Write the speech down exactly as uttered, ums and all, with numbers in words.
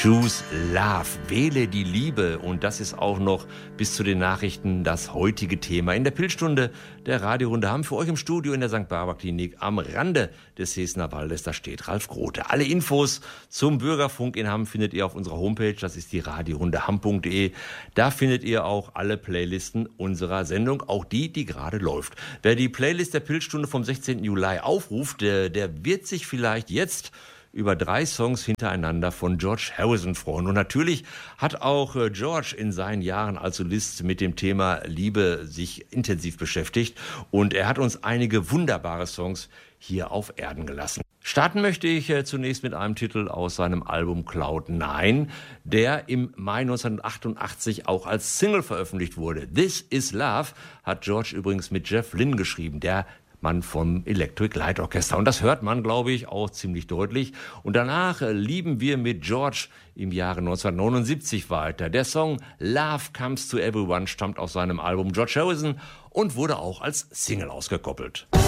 Choose Love, wähle die Liebe. Und das ist auch noch bis zu den Nachrichten das heutige Thema. In der Pilzstunde der Radiorunde haben für euch im Studio in der Sankt Barbara Klinik am Rande des Sesener Waldes, da steht Ralf Grote. Alle Infos zum Bürgerfunk in Hamm findet ihr auf unserer Homepage, das ist die radiorunde hamm punkt de. Da findet ihr auch alle Playlisten unserer Sendung, auch die, die gerade läuft. Wer die Playlist der Pilzstunde vom sechzehnten Juli aufruft, der, der wird sich vielleicht jetzt über drei Songs hintereinander von George Harrison freuen. Und natürlich hat auch George in seinen Jahren als Solist mit dem Thema Liebe sich intensiv beschäftigt. Und er hat uns einige wunderbare Songs hier auf Erden gelassen. Starten möchte ich zunächst mit einem Titel aus seinem Album Cloud nine, der im Mai neunzehnhundertachtundachtzig auch als Single veröffentlicht wurde. This is Love hat George übrigens mit Jeff Lynne geschrieben, der Mann vom Electric Light Orchestra. Und das hört man, glaube ich, auch ziemlich deutlich. Und danach lieben wir mit George im Jahre neunzehnhundertneunundsiebzig weiter. Der Song Love Comes to Everyone stammt aus seinem Album George Harrison und wurde auch als Single ausgekoppelt.